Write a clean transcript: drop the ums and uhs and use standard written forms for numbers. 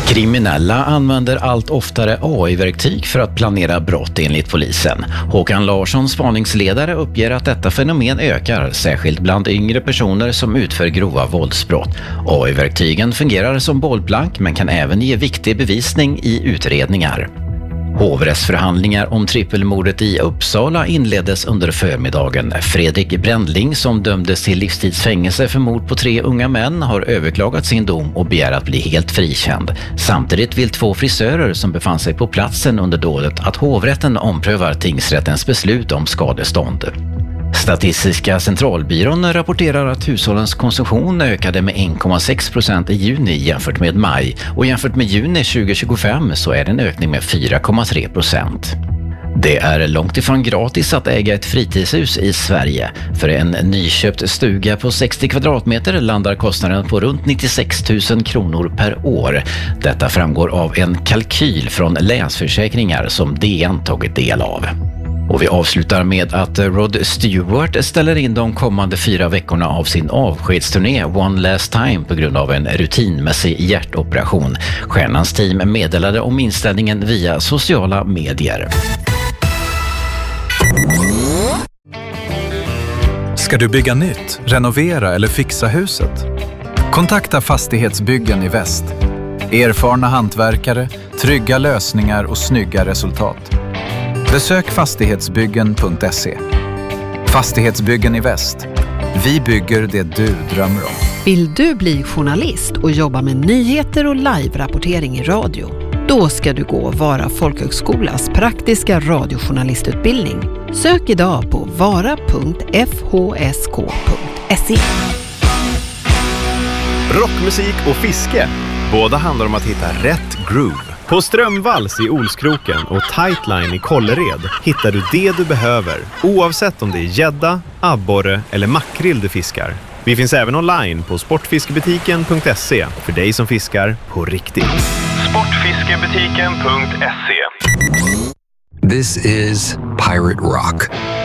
Kriminella använder allt oftare AI-verktyg för att planera brott enligt polisen. Håkan Larsson, spaningsledare, uppger att detta fenomen ökar, särskilt bland yngre personer som utför grova våldsbrott. AI-verktygen fungerar som bollplank men kan även ge viktig bevisning i utredningar. Hovrättsförhandlingar om trippelmordet i Uppsala inleddes under förmiddagen. Fredrik Brändling, som dömdes till livstidsfängelse för mord på 3 unga män, har överklagat sin dom och begär att bli helt frikänd. Samtidigt vill 2 frisörer som befann sig på platsen under dådet att hovrätten omprövar tingsrättens beslut om skadestånd. Statistiska centralbyrån rapporterar att hushållens konsumtion ökade med 1,6% i juni jämfört med maj, och jämfört med juni 2025 så är det en ökning med 4,3%. Det är långt ifrån gratis att äga ett fritidshus i Sverige. För en nyköpt stuga på 60 kvadratmeter landar kostnaden på runt 96 000 kronor per år. Detta framgår av en kalkyl från Länsförsäkringar som DN tagit del av. Och vi avslutar med att Rod Stewart ställer in de kommande 4 veckorna av sin avskedsturné One Last Time på grund av en rutinmässig hjärtoperation. Stjärnans team meddelade om inställningen via sociala medier. Ska du bygga nytt, renovera eller fixa huset? Kontakta Fastighetsbyggen i Väst. Erfarna hantverkare, trygga lösningar och snygga resultat. Besök fastighetsbyggen.se. Fastighetsbyggen i Väst. Vi bygger det du drömmer om. Vill du bli journalist och jobba med nyheter och live-rapportering i radio? Då ska du gå Vara folkhögskolas praktiska radiojournalistutbildning. Sök idag på vara.fhsk.se. Rockmusik och fiske. Båda handlar om att hitta rätt groove. På Strömvalls i Olskroken och Tightline i Kållered hittar du det du behöver, oavsett om det är gädda, abborre eller makrill du fiskar. Vi finns även online på sportfiskebutiken.se för dig som fiskar på riktigt. Sportfiskebutiken.se. This is Pirate Rock.